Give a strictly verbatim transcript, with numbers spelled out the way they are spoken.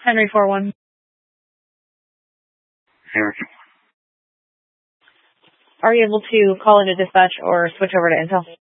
Henry four one. Henry. Are you able to call into dispatch or switch over to Intel?